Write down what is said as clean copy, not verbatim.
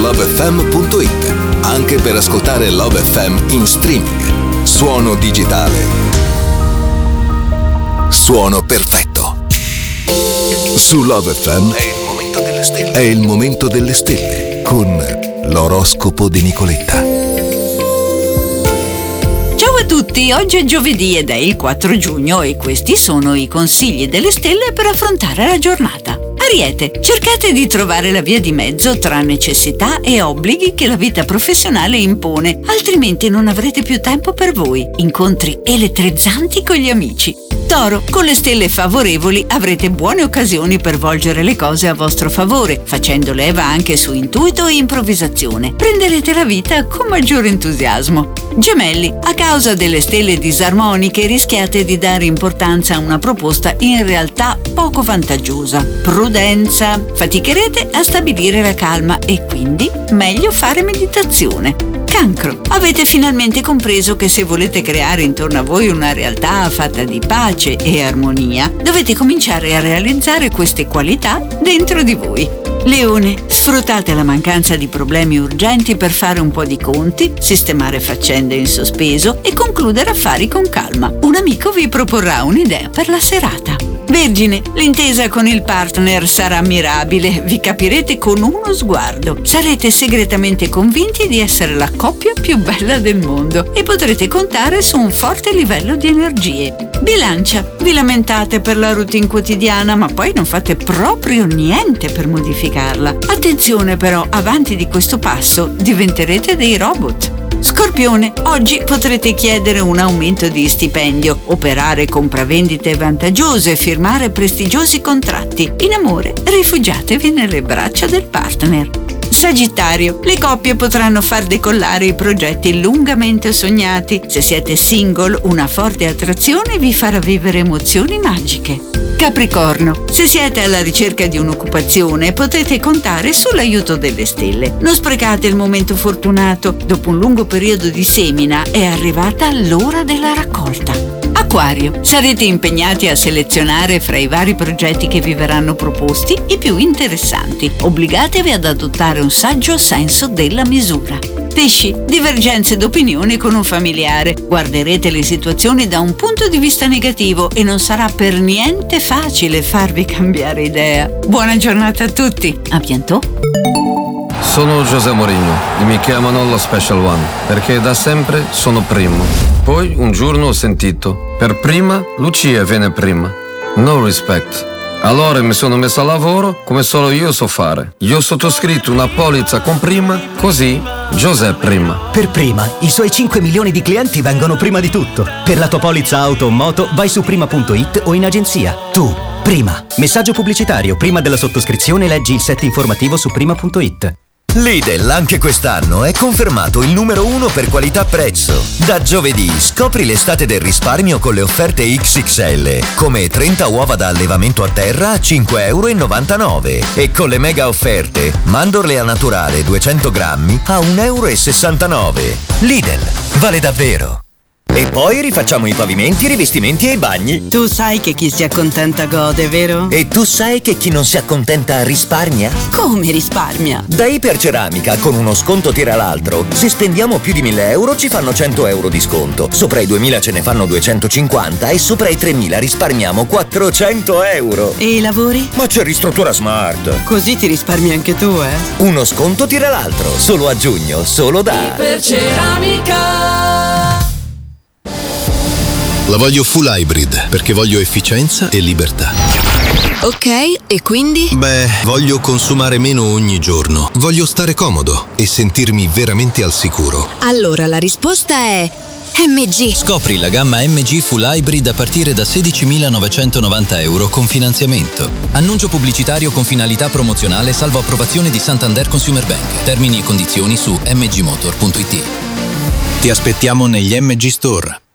lovefm.it, anche per ascoltare Love FM in streaming. Suono digitale. Suono perfetto. Su Love FM è il momento delle stelle con l'oroscopo di Nicoletta. Ciao a tutti, oggi è giovedì ed è il 4 giugno e questi sono i consigli delle stelle per affrontare la giornata. Ariete, cercate di trovare la via di mezzo tra necessità e obblighi che la vita professionale impone, altrimenti non avrete più tempo per voi. Incontri elettrizzanti con gli amici. Toro, con le stelle favorevoli avrete buone occasioni per volgere le cose a vostro favore, facendo leva anche su intuito e improvvisazione. Prenderete la vita con maggiore entusiasmo. Gemelli, a causa delle stelle disarmoniche rischiate di dare importanza a una proposta in realtà poco vantaggiosa. Prudenza, faticherete a stabilire la calma e quindi meglio fare meditazione. Cancro, avete finalmente compreso che se volete creare intorno a voi una realtà fatta di pace e armonia, dovete cominciare a realizzare queste qualità dentro di voi. Leone, sfruttate la mancanza di problemi urgenti per fare un po' di conti, sistemare faccende in sospeso e concludere affari con calma. Un amico vi proporrà un'idea per la serata. Vergine, l'intesa con il partner sarà mirabile, vi capirete con uno sguardo. Sarete segretamente convinti di essere la coppia più bella del mondo e potrete contare su un forte livello di energie. Bilancia, vi lamentate per la routine quotidiana, ma poi non fate proprio niente per modificarla. Attenzione però, avanti di questo passo diventerete dei robot. Scorpione, oggi potrete chiedere un aumento di stipendio, operare compravendite vantaggiose, firmare prestigiosi contratti. In amore, rifugiatevi nelle braccia del partner. Sagittario, le coppie potranno far decollare i progetti lungamente sognati. Se siete single, una forte attrazione vi farà vivere emozioni magiche. Capricorno, se siete alla ricerca di un'occupazione potete contare sull'aiuto delle stelle. Non sprecate il momento fortunato. Dopo un lungo periodo di semina è arrivata l'ora della raccolta. Acquario, sarete impegnati a selezionare fra i vari progetti che vi verranno proposti i più interessanti. Obbligatevi ad adottare un saggio senso della misura. Pesci, divergenze d'opinione con un familiare. Guarderete le situazioni da un punto di vista negativo e non sarà per niente facile farvi cambiare idea. Buona giornata a tutti. A bientôt. Sono José Mourinho e mi chiamano lo Special One perché da sempre sono primo. Poi un giorno ho sentito: per prima Lucia viene prima. No respect. Allora mi sono messo a lavoro come solo io so fare. Io ho sottoscritto una polizza con prima, così José prima. Per prima, i suoi 5 milioni di clienti vengono prima di tutto. Per la tua polizza auto o moto vai su prima.it o in agenzia. Tu, prima. Messaggio pubblicitario. Prima della sottoscrizione leggi il set informativo su prima.it. Lidl anche quest'anno è confermato il numero 1 per qualità-prezzo. Da giovedì scopri l'estate del risparmio con le offerte XXL, come 30 uova da allevamento a terra a 5,99 € e con le mega offerte mandorle a naturale 200 grammi a 1,69 €. Lidl, vale davvero! E poi rifacciamo i pavimenti, i rivestimenti e i bagni. Tu sai che chi si accontenta gode, vero? E tu sai che chi non si accontenta risparmia? Come risparmia? Da Iperceramica, con uno sconto tira l'altro. Se spendiamo più di 1.000 euro ci fanno 100 euro di sconto. Sopra i 2.000 ce ne fanno 250 e sopra i 3.000 risparmiamo 400 euro. E i lavori? Ma c'è Ristruttura Smart. Così ti risparmi anche tu, eh? Uno sconto tira l'altro. Solo a giugno, solo da Iperceramica. La voglio full hybrid perché voglio efficienza e libertà. Ok, e quindi? Beh, voglio consumare meno ogni giorno. Voglio stare comodo e sentirmi veramente al sicuro. Allora la risposta è MG. Scopri la gamma MG Full Hybrid a partire da 16.990 euro con finanziamento. Annuncio pubblicitario con finalità promozionale salvo approvazione di Santander Consumer Bank. Termini e condizioni su mgmotor.it. Ti aspettiamo negli MG Store.